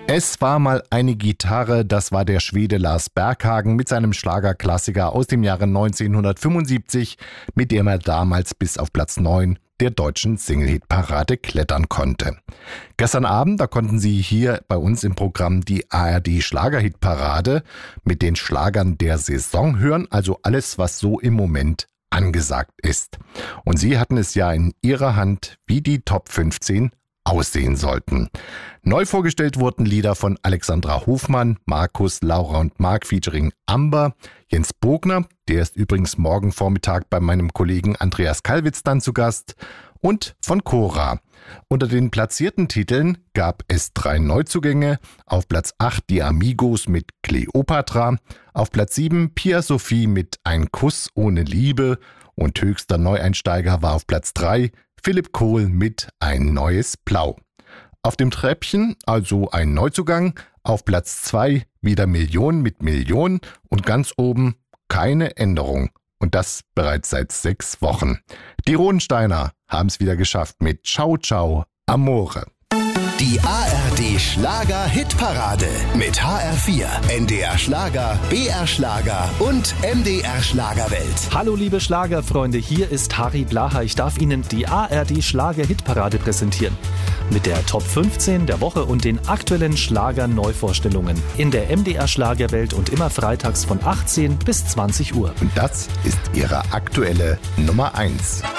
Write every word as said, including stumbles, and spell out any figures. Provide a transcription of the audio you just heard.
Es war mal eine Gitarre, das war der Schwede Lars Berghagen mit seinem Schlagerklassiker aus dem Jahre neunzehnhundertfünfundsiebzig, mit dem er damals bis auf Platz neun der deutschen Single-Hit-Parade klettern konnte. Gestern Abend, da konnten Sie hier bei uns im Programm die A R D-Schlager-Hit-Parade mit den Schlagern der Saison hören, also alles, was so im Moment angesagt ist. Und Sie hatten es ja in Ihrer Hand, wie die Top fünfzehn aussehen sollten. Neu vorgestellt wurden Lieder von Alexandra Hofmann, Markus, Laura und Mark featuring Amber, Jens Bogner, der ist übrigens morgen Vormittag bei meinem Kollegen Andreas Kallwitz dann zu Gast, und von Cora. Unter den platzierten Titeln gab es drei Neuzugänge, auf Platz acht die Amigos mit Kleopatra, auf Platz sieben Pia Sophie mit Ein Kuss ohne Liebe und höchster Neueinsteiger war auf Platz drei Philipp Kohl mit Ein neues Blau. Auf dem Treppchen also ein Neuzugang, auf Platz zwei wieder Million mit Million und ganz oben keine Änderung. Und das bereits seit sechs Wochen. Die Rodensteiner haben es wieder geschafft mit Ciao Ciao Amore. Die A R D-Schlager-Hitparade mit H R vier, N D R Schlager, B R Schlager und M D R Schlagerwelt. Hallo liebe Schlagerfreunde, hier ist Harry Blaha. Ich darf Ihnen die A R D-Schlager-Hitparade präsentieren. Mit der Top fünfzehn der Woche und den aktuellen Schlager-Neuvorstellungen in der M D R Schlagerwelt und immer freitags von achtzehn bis zwanzig Uhr. Und das ist Ihre aktuelle Nummer eins.